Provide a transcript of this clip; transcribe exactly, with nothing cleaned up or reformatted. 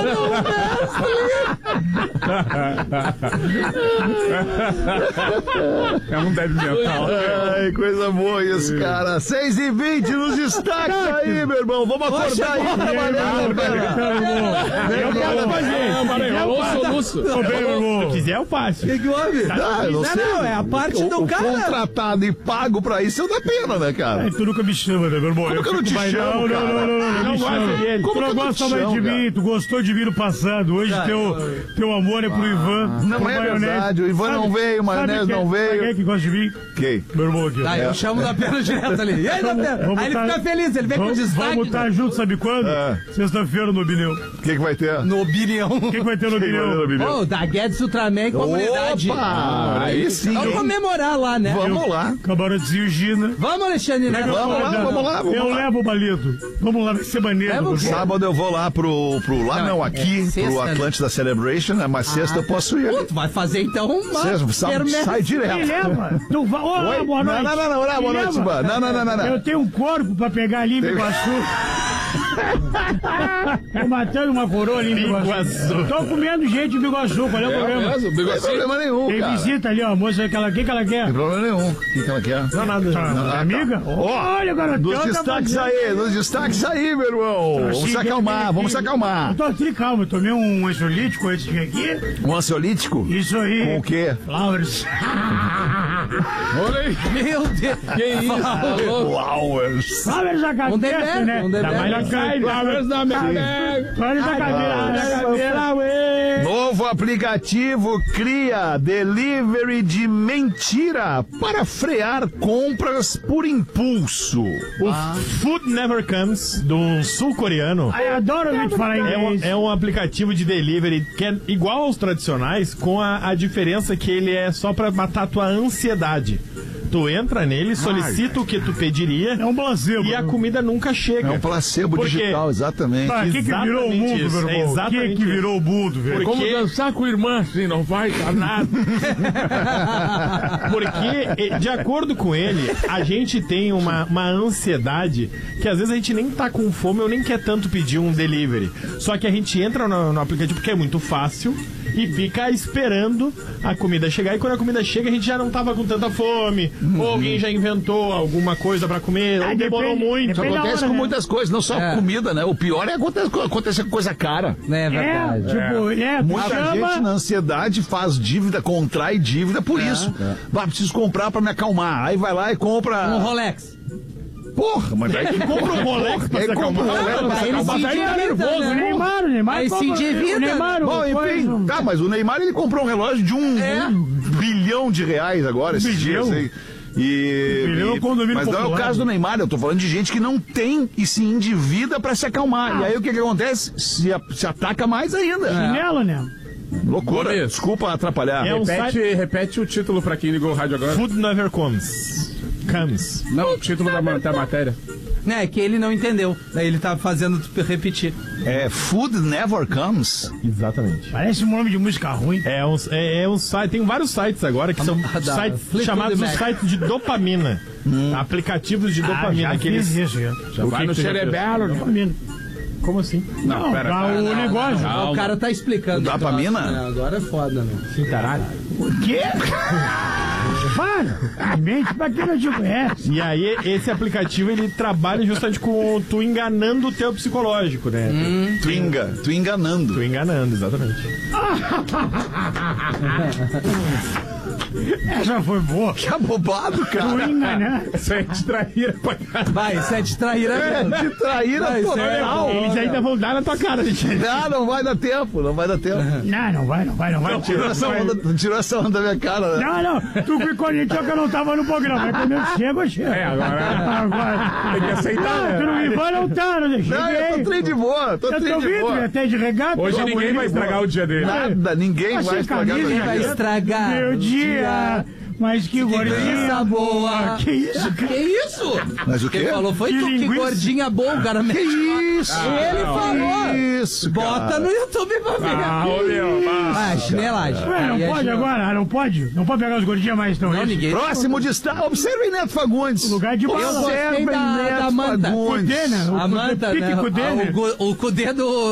É um débil mental. Ai, coisa boa isso, cara. seis e vinte nos destaques aí, meu irmão. Vamos acordar aí, trabalhando, cara. Se quiser, eu faço. O que que houve? Ah, eu não sei. Não, é a parte o, do o cara. contratado e pago pra isso é da pena, né, cara? É, tu nunca me chama, né, meu irmão? Como que eu não te chamo, não, cara? não, não, não, não, Não me gosta chama. dele. Tu Como não que eu não gosta te mais chamo, de cara? mim, tu gostou de vir no passado. Hoje Cara, teu, eu- teu amor é pro Ivan. Não com é maionese. verdade, o Ivan não veio, maionese sabe não quem- veio. Sabe quem é que gosta de mim? Quem? Meu irmão aqui. ó. Tá, eu chamo da pena direto ali. E aí, da pena? Vamos Aí ele tá- fica feliz, ele vem com Vamos, destaque. vamos estar juntos, sabe quando? É. Sexta-feira no Opinião. O O que, que vai ter? No opinião. que, que vai ter no Quem vai ter no Opinião? Opinião? Oh, da Guedes Ultraman comunidade. Opa! Aí sim. Vamos comemorar lá, né? Vamos lá. Camarotezinho Gina. Vamos, Alexandre, né? Vamos lá, vamos lá, vamos Eu lá. levo o Balito. Vamos lá, vai ser maneiro. Leva o quê? Sábado eu vou lá pro, pro lá Não, não, é aqui, sexta, pro né? Atlântida Celebration, né? Mas sexta eu posso ir. Pô, tu vai fazer então uma... Sexta, sai, quermesse. sai Me direto. leva. Tu vai... Olá, Oi? boa noite. Não, não, não, não, Me boa noite, leva. Simba. Não, não, não, não, não. Eu tenho um corpo pra pegar ali em Biguaçu. Tô matando uma coroa ali em Biguaçu. Tô comendo gente em Biguaçu. Qual é o problema? Mesmo, Não tem problema nenhum, Tem cara. visita ali, ó. A moça, aquela, o que que ela quer? Não tem problema nenhum. O que, que ela quer? Não, nada. Ah, Amiga? tá. Olha, garotão. Nos tá destaques fazendo- aí, nos destaques aí, meu irmão. Vamos se acalmar, vamos se acalmar. Eu tô tri calmo, eu tomei um ansiolítico antes de vir aqui. Um ansiolítico? Isso aí. Com o quê? Flowers. Olha aí. Meu Deus. Que isso? Tá louco? Flowers. Flowers da cabeça, Um deber, né? um deber. Da mais da Flowers da cabeça. Flowers da cabeça. Da cabeça, ué. Novo aplicativo cria delivery de mentira para frear compras por impulso. O Food Never Comes, do sul-coreano, Ai, adoro ouvir te falar é um, inglês. é um aplicativo de delivery que é igual aos tradicionais, com a, a diferença que ele é só pra matar a tua ansiedade. Tu entra nele, solicita o que tu pediria É um placebo. e a comida nunca chega. É um placebo Por quê? digital, exatamente. Tá, o que que virou o Exatamente mundo, isso, meu é irmão? O que exatamente que virou o mundo, velho? Como Porque- dançar com irmã assim, não vai dar nada. Porque, eh, de acordo com ele, a gente tem uma, uma ansiedade que às vezes a gente nem tá com fome ou nem quer tanto pedir um delivery. Só que a gente entra no, no aplicativo porque é muito fácil e fica esperando a comida chegar. E quando a comida chega, a gente já não tava com tanta fome, ou alguém já inventou alguma coisa pra comer, ou Ah, demorou depende- muito. Isso depende da acontece hora, com né? muitas coisas, não só É. comida, né? O pior é acontecer, acontecer com coisa cara. É É, verdade. tipo, é, tu Muita chama... gente na ansiedade faz dívida, contrai dívida por isso. Bah, preciso comprar pra me acalmar. Aí vai lá e compra. Um Rolex. Porra, mas daí quem compra um Rolex pra se Não, acalmar? mas aí ele se endivida, O né? Neymar, o Neymar. Aí se compra- endivida, O Neymar, né? o Bom, coisa- enfim, tá, mas o Neymar ele comprou um relógio de um, É. um bilhão de reais agora, esses bilhão? dias aí. E, Bilhão é o e- condomínio mas não é o popular. caso do Neymar, eu tô falando de gente que não tem e se endivida pra se acalmar. E aí o que que acontece? Se, a- se ataca mais ainda. Chinelo, né? Loucura. Gomes. Desculpa atrapalhar. É um Repete, repete o título pra quem ligou o rádio agora. Food Never Comes. Comes. Não, o título da, ma- da matéria. É, que ele não entendeu. Daí ele tá fazendo tu repetir. É Food Never Comes. Exatamente. Parece um nome de música ruim. É um, é, é um site, tem vários sites agora que são Ah, da- sites Fleetwood chamados os Mac. sites de dopamina. Aplicativos de Ah, dopamina. já que eles- fiz isso, já. Já vai que no que tu já fez? cerebelo. Dopamina. Como assim? Não, pera, dá pera, o não, negócio. não. O cara tá explicando. Dá o pra troço, mina? né? Agora é foda, né? Sim, caralho. O quê? Para! Mente pra quem não te conhece. E aí, esse aplicativo, ele trabalha justamente com tu enganando o teu psicológico, né? Hum. Tu, enga, tu enganando. Tu enganando, exatamente. Essa foi boa. Que abobado, cara. Coringa, né? Isso é de traíra pra caralho. Vai, isso é de traíra É, mesmo. de traíra Vai, total. Eles ainda vão dar na tua cara, gente. Não, não vai dar tempo, não vai dar tempo. Não, não vai, não vai, não vai. Tirou essa onda, tirou essa onda da minha cara, né? Não, não, tu me conectou que eu não tava no programa. Aí quando eu chego, eu chego. É, agora- agora. Tem que aceitar, Não, né? tu não Ivan não tá, não deixei. Não, eu tô trem de boa, tô Eu trem tô de vindo, boa. até de regata. Hoje tô ninguém vai bonito. estragar o dia dele. Nada, ninguém Achei vai estragar camisa, meu Quem vai dia. estragar Meu o dia, mas que gordinha linguiça boa. Que isso, cara? Que isso? Mas o Quem quê? falou foi Que tu, que linguiça. gordinha boa, o cara Que mexe. isso? Ele falou. Isso, Bota cara. no YouTube pra ver. Ah, ô meu, ah. Ah, chinelagem. Ué, não Aí é pode chinelagem. agora? Não pode? Não pode pegar os gordinhos mais, não. Não, isso? ninguém. Próximo destaque. Observem Neto Fagundes. Lugar de Eu bala. gostei Observem da, da Neto Manta. Fagundes. Cudê, né? O A Manta, Pique né? Cudê, Ah, né? o, gu- o Cudê do,